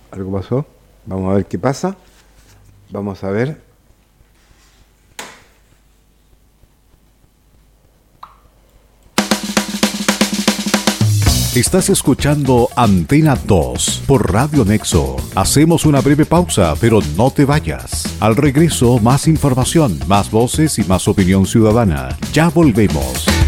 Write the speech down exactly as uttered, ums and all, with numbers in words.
Algo pasó. Vamos a ver qué pasa. Vamos a ver. Estás escuchando Antena dos por Radio Nexo. Hacemos una breve pausa, pero no te vayas. Al regreso, más información, más voces y más opinión ciudadana. Ya volvemos.